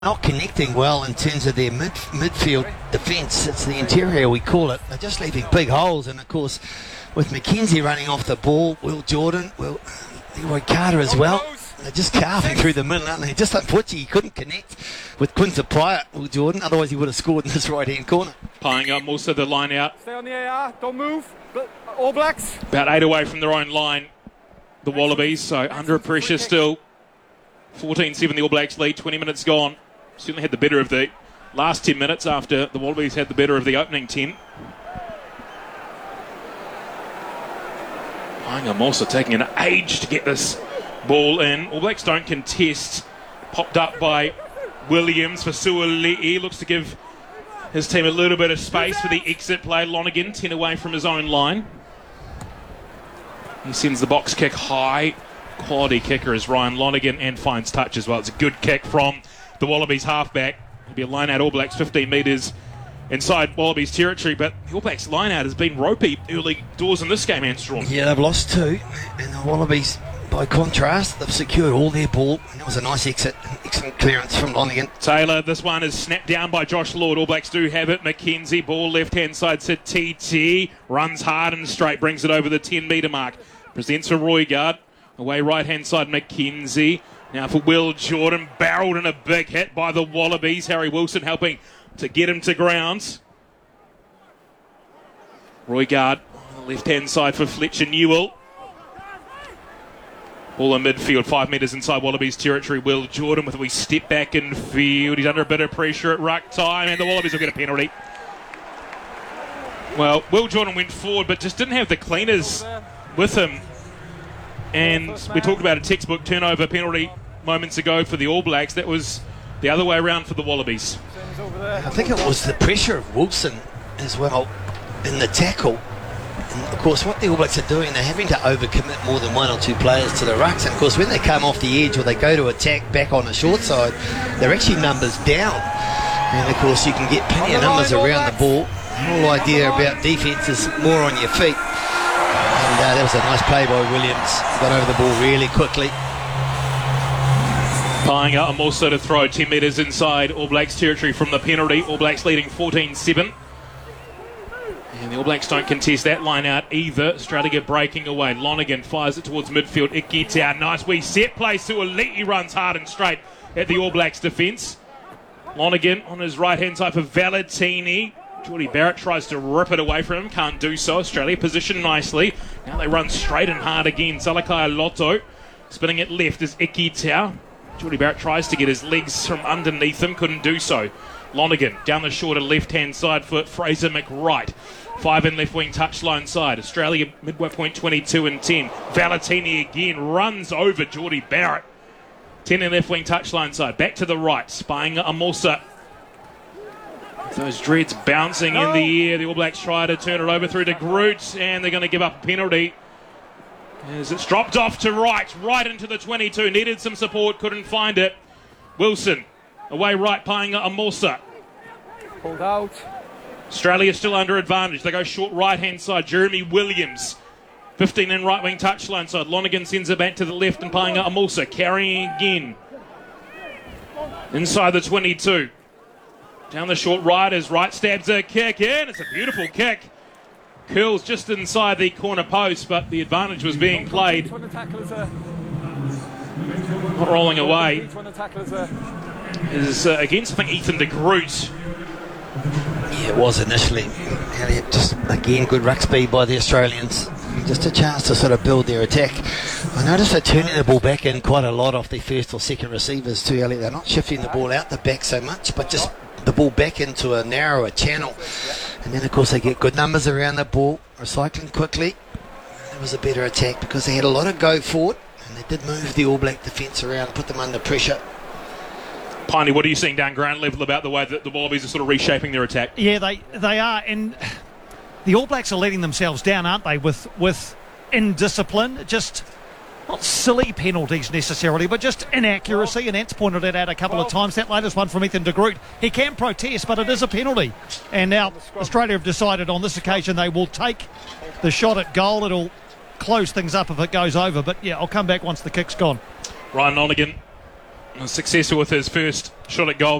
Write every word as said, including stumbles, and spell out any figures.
not connecting well in terms of their mid, midfield defence. It's the interior, we call it. They're just leaving big holes, and of course with McKenzie running off the ball, Will Jordan, Will Leroy Carter as well, they're just carving through the middle, aren't they? Just unfortunately he couldn't connect with Quinta Pryor, Will Jordan, otherwise he would have scored in this right hand corner. Pieing up also the line out. Stay on the A R, don't move. All Blacks. About eight away from their own line, the Wallabies, so under pressure still. fourteen seven the All Blacks lead, twenty minutes gone. Certainly had the better of the last ten minutes after the Wallabies had the better of the opening ten. I'm also taking an age to get this ball in. All Blacks don't contest. Popped up by Williams for Suoli'i. Looks to give his team a little bit of space for the exit play. Lonergan, ten away from his own line. He sends the box kick high. Quality kicker is Ryan Lonergan, and finds touch as well. It's a good kick from the Wallabies halfback. It'll be a line out All Blacks fifteen metres inside Wallabies territory, but the All Blacks line out has been ropey early doors in this game, Anstrom. Yeah, they've lost two, and the Wallabies, by contrast, they've secured all their ball, and it was a nice exit, excellent clearance from Lonergan. Taylor, this one is snapped down by Josh Lord. All Blacks do have it. McKenzie, ball left hand side to T T, runs hard and straight, brings it over the ten metre mark, presents for Roigard. Away right hand side McKenzie. Now for Will Jordan, barreled in a big hit by the Wallabies. Harry Wilson helping to get him to ground. Roigard on the left hand side for Fletcher Newell. Ball in midfield, five metres inside Wallabies territory. Will Jordan with a wee step back in field. He's under a bit of pressure at ruck time, and the Wallabies will get a penalty. Well, Will Jordan went forward but just didn't have the cleaners with him. And we talked about a textbook turnover penalty moments ago for the All Blacks. That was the other way around for the Wallabies. I think it was the pressure of Wilson as well in the tackle. And of course, what the All Blacks are doing, they're having to overcommit more than one or two players to the rucks. And of course, when they come off the edge or they go to attack back on the short side, they're actually numbers down. And of course, you can get plenty of numbers around the ball. The whole idea about defence is more on your feet. And uh, that was a nice play by Williams. Got over the ball really quickly. Pieing up also to throw ten metres inside All Blacks territory from the penalty. All Blacks leading fourteen seven. And the All Blacks don't contest that line out either. Australia breaking away. Lonergan fires it towards midfield. It gets out. Nice wee set play. Suoli'i runs hard and straight at the All Blacks defence. Lonergan on his right hand side for Valentini. Geordie Barrett tries to rip it away from him, can't do so. Australia positioned nicely. Now they run straight and hard again. Salakai Lotto spinning it left is Ikitau. Geordie Barrett tries to get his legs from underneath him, couldn't do so. Lonergan down the shorter left hand side for Fraser McWright. Five in left wing touchline side. Australia midway point twenty-two and ten. Valentini again runs over Geordie Barrett. ten in left wing touchline side. Back to the right. Spying Amosa. Those dreads bouncing no. in the air. The All Blacks try to turn it over through to Groot, and they're going to give up a penalty. As it's dropped off to right, right into the twenty-two. Needed some support, couldn't find it. Wilson, away right, pieing Amosa. Pulled out. Australia still under advantage. They go short right-hand side. Jeremy Williams, fifteen in right-wing touchline side. Lonergan sends it back to the left and pieing Amosa. Carrying again. Inside the twenty-two. Down the short right as right stabs a kick in. It's a beautiful kick. Curls just inside the corner post, but the advantage was being played. Not rolling away. Is uh, against, I think, Ethan de Groot. Yeah, it was initially. Elliot, just again, good ruck speed by the Australians. Just a chance to sort of build their attack. I noticed they're turning the ball back in quite a lot off their first or second receivers too, Elliot. They're not shifting the ball out the back so much, but just the ball back into a narrower channel. And then of course they get good numbers around the ball, recycling quickly. It was a better attack because they had a lot of go forward, and they did move the All Black defence around and put them under pressure. Piney, what are you seeing down ground level about the way that the Wallabies are sort of reshaping their attack? Yeah, they they are, and the All Blacks are letting themselves down, aren't they, with with indiscipline, just not silly penalties necessarily, but just inaccuracy, and Ant's pointed it out a couple of times. That latest one from Ethan de Groot, he can protest, but it is a penalty. And now Australia have decided on this occasion they will take the shot at goal. It'll close things up if it goes over, but yeah, I'll come back once the kick's gone. Ryan Lonergan Was successful with his first shot at goal